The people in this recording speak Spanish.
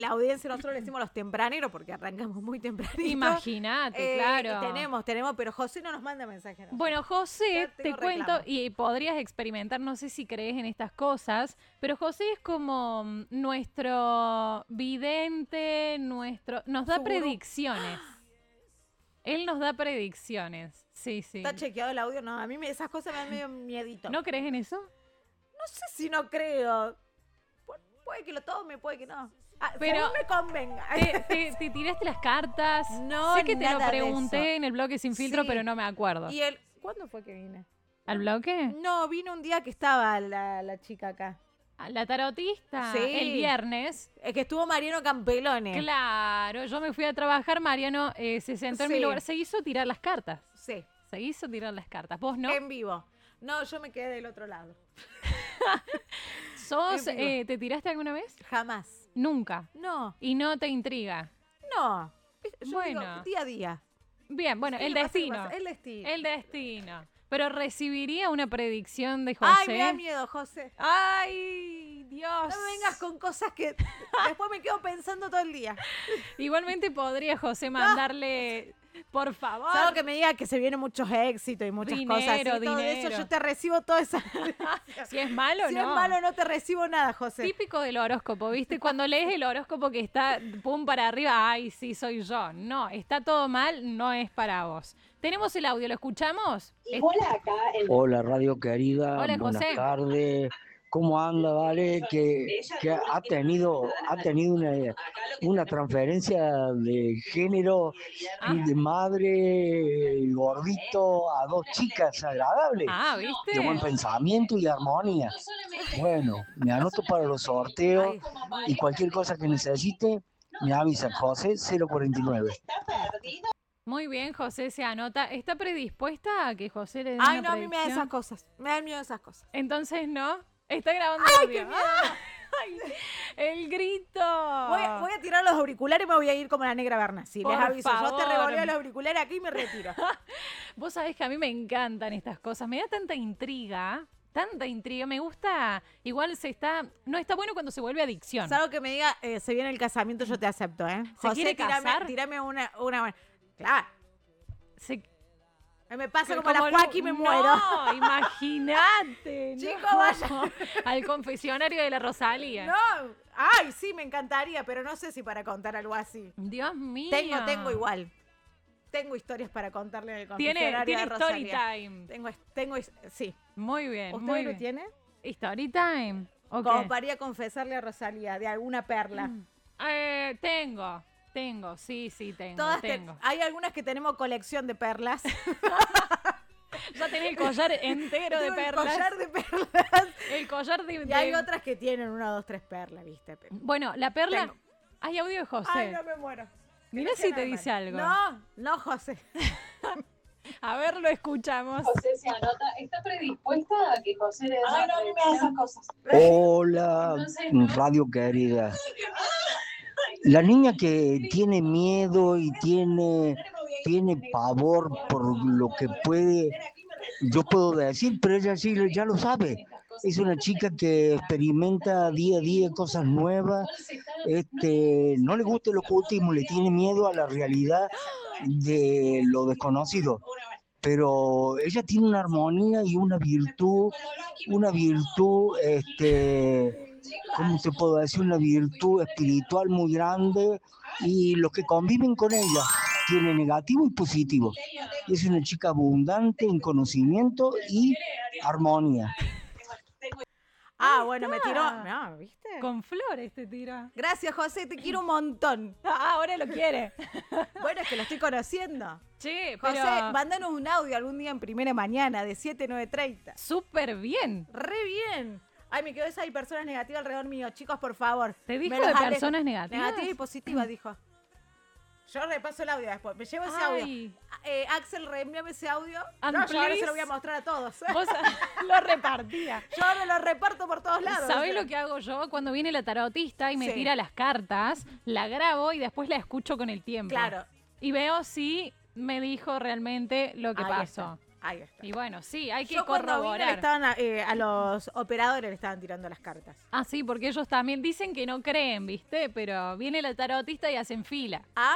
la audiencia nosotros le decimos los tempraneros porque arrancamos muy tempranito. Imagínate, claro. Tenemos, pero José no nos manda mensajes. Bueno, José, Ya te tengo cuento, reclamo. y podrías experimentar, no sé si crees en estas cosas, pero José es como nuestro vidente, nos da Su gurú. predicciones. Él nos da predicciones, sí. ¿Está chequeado el audio? No, a mí esas cosas me dan medio miedito. ¿No crees en eso? No sé si no creo. Puede que lo tome, puede que no. Pero según me convenga. ¿Te tiraste las cartas? No, sé que te lo nada de pregunté eso. en el bloque Sin Filtro, Sí. pero no me acuerdo. ¿Cuándo fue que vine? ¿Al bloque? No, vino un día que estaba la chica acá. La tarotista, Sí. el viernes. Es que estuvo Mariano Campelone. Claro, yo me fui a trabajar, Mariano se sentó en mi Sí. lugar, se hizo tirar las cartas. Sí, ¿Vos no? en vivo. No, yo me quedé del otro lado. ¿Sos, en vivo. te tiraste alguna vez? Jamás. Nunca. No, ¿Y no te intriga? no. Yo Bueno. digo, día a día. Bien, bueno, ¿Qué el le pasa? ¿Qué destino. pasa? El destino. El destino. Pero recibiría una predicción de José. Ay, me da miedo, José. Ay, Dios. No me vengas con cosas que después me quedo pensando todo el día. Igualmente podría José mandarle, por favor. Salvo que me diga que se vienen muchos éxitos y muchas cosas. Y todo dinero. eso yo te recibo toda esa. Si es malo, Si no. es malo, no te recibo nada, José. Típico del horóscopo, ¿viste? Cuando lees el horóscopo que está pum para arriba, ay, sí, soy yo. No, está todo mal, no es para vos. Tenemos el audio, ¿lo escuchamos? Hola, Radio querida, Hola, buenas José. tardes. ¿Cómo anda, Vale? Que ha tenido una transferencia de género de madre gordito a dos chicas agradables, Ah, de buen ¿viste? pensamiento y armonía. Bueno, me anoto para los sorteos y cualquier cosa que necesite, me avisa José 049. Muy bien, José se anota. ¿Está predispuesta a que José le dé Ay, una no, a mí me da predicción? esas cosas. Me dan miedo esas cosas. Entonces, ¿no? Está grabando ¡Ay, audio. qué miedo! ¡Ay! ¡El grito! Voy a tirar los auriculares y me voy a ir como la negra Bernasi. Les Por aviso, yo te favor. revoleo los auriculares aquí y me retiro. Vos sabés que a mí me encantan estas cosas. Me da tanta intriga. Me gusta. Igual no está bueno cuando se vuelve adicción. Salvo que me diga, se viene el casamiento, yo te acepto, ¿eh? ¿Se quiere casar? Tírame una buena. Claro. Se- Me pasa como como la Joaquín y me muero. No, imagínate. Chico, no. vaya. Al confesionario de la Rosalía. No, ay, sí, me encantaría, pero no sé si para contar algo así. Dios mío. Tengo igual. Tengo historias para contarle en el Tiene confesionario de story Rosalía. time. Sí. Muy bien, ¿Usted muy lo bien. tiene? Story time. Ok. Como para ir a confesarle a Rosalía de alguna perla. Tengo. Sí, tengo. Todas tengo. hay algunas que tenemos colección de perlas. Ya tenés el collar entero de Tengo el perlas. collar de perlas. El collar de... Y hay otras que tienen 1, 2, 3 perlas, ¿viste? Bueno, la perla... Tengo. Hay audio de José. Ay, no me muero. Mirá si te dice algo. No, José. A ver, lo escuchamos. José se anota. ¿Está predispuesta a que José le dé Ay, no, a mí me da esas cosas? Hola, Radio querida. La niña que tiene miedo y tiene pavor por lo que yo puedo decir, pero ella sí ya lo sabe. Es una chica que experimenta día a día cosas nuevas, no le gusta el ocultismo, le tiene miedo a la realidad de lo desconocido. Pero ella tiene una armonía y una virtud, ¿cómo te puedo decir? Una virtud espiritual muy grande, y los que conviven con ella tiene negativo y positivo. Es una chica abundante en conocimiento y armonía. Bueno, me tiró. No, ¿viste? Con flores te tira. Gracias, José, te quiero un montón. Ahora lo quiere. Bueno, es que lo estoy conociendo. Che, José, pero... mándanos un audio algún día en primera mañana de 7 a 9:30. Súper bien. Re bien. Ay, me quedó esa hay personas negativas alrededor mío. Chicos, por favor. ¿Te dijo me los de alejo. personas negativas? Negativas y positivas, dijo. Yo repaso el audio después. Me llevo ese Ay. audio. Axel, reenvíame ese audio. And No, yo ahora please. se lo voy a mostrar a todos. Vos lo repartía. Yo ahora lo reparto por todos lados. ¿Sabés lo que hago yo? Cuando viene la tarotista y me Sí. tira las cartas, la grabo y después la escucho con el tiempo. Claro. Y veo si me dijo realmente lo que Ahí pasó. Ahí está. Y bueno, sí, hay que Yo cuando vine le corroborar. estaban a los operadores le estaban tirando las cartas. Ah, sí, porque ellos también dicen que no creen, ¿viste? Pero viene la tarotista y hacen fila.